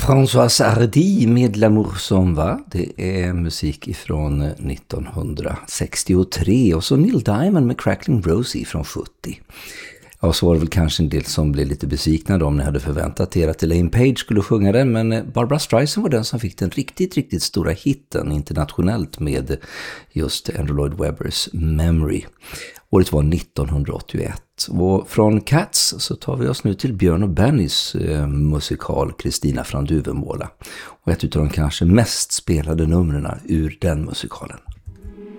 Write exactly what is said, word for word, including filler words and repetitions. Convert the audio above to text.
François Hardy med L'amour s'en va. Det är musik ifrån nittonhundrasextiotre och så Neil Diamond med Crackling Rosie från sjuttio. Ja, så var det väl kanske en del som blev lite besvikna då om ni hade förväntat er att Elaine Page skulle sjunga den, men Barbra Streisand var den som fick den riktigt, riktigt stora hitten internationellt med just Andrew Lloyd Webbers Memory. Året var nittonhundraåttioett. Och från Cats så tar vi oss nu till Björn och Bennys eh, musikal Kristina från Duvemåla. Och ett av de kanske mest spelade numren ur den musikalen.